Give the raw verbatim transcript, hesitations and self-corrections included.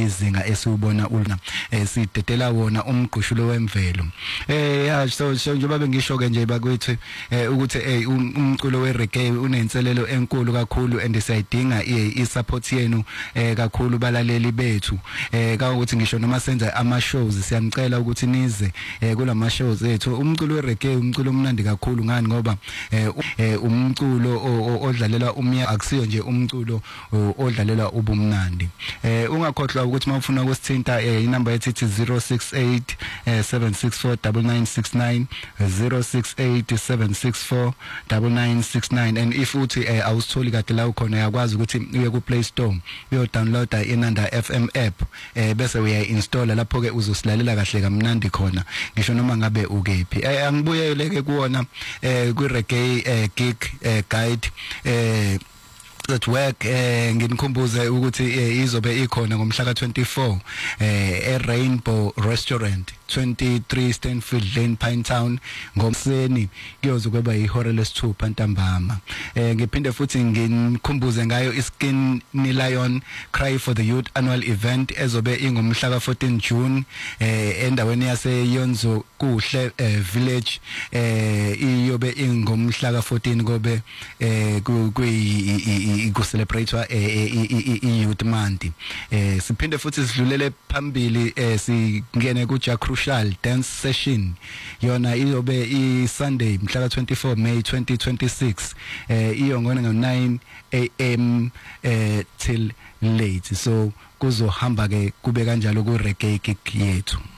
izinga esiubona ulna sidedela wona umgqushulo wemvelo. Eh yeah, so so njengoba bengisho ke nje bakwethu ukuthi eh umculo wereggae unenselelo enkulu kakhulu and siyayidinga i-support yenu eh kakhulu balaleli bethu eh ka ukuthi ngisho noma senza ama shows siyamcela ukuthi nize eh kulama shows ethu. Umculo wereggae umculo omnandi kakhulu ngani ngoba eh umculo odlalela umya akusiyo nje umculo odlalela ubumnandi. Eh ungakhohlwa ukuthi mawufuna ukusithinta inamba yethu ithi zero six eight seven six four nine nine six nine zero six eight seven six four nine nine six nine and if uthi awusitholi kade la ukhona yakwazi ukuthi uye ku Play Store uyo download iNanda F M app eh bese uya install lapho ke uzosilalela kahle kamnandi khona ngisho noma ngabe ukephi. Eh angibuyeleke kuona eh ku reggae gig guide eh at work eh nginikhumbuze ukuthi izobe ikhona ngomhla ka twenty-four eh e Rainbow Restaurant twenty-three Stanfield Lane Pinetown ngomseni kuyoze kweba ihora lesithupha ntambama. Eh ngiphinde futhi nginikhumbuze ngayo iSkin Lion Cry for the Youth annual event ezobe ingomhla ka fourteen June eh endaweni yase Yonzo kuhle village eh iyobe ingomhla ka fourteen kobe eh ku ku celebrate i youth month. Eh siphinde futhi sidlulele phambili eh singene ku Jack Crucial dance session yona iyobe i Sunday mhla ka twenty-four May twenty twenty-six eh iyongona ngo nine a m eh till late, so kuzohamba ke kube kanjalo ku reggae gig yethu.